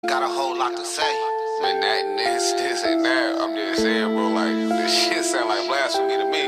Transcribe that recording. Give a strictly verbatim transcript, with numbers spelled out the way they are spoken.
Got a whole lot to say. Man, that, this, this, and that. I'm just saying, bro, like, this shit sound like blasphemy to me.